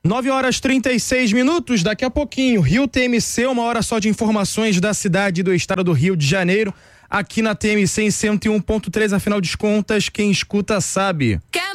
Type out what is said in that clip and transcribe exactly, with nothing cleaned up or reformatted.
nove horas e trinta e seis minutos, daqui a pouquinho, Rio T M C, uma hora só de informações da cidade e do estado do Rio de Janeiro, aqui na T M C em cento e um ponto três, afinal de contas, quem escuta sabe.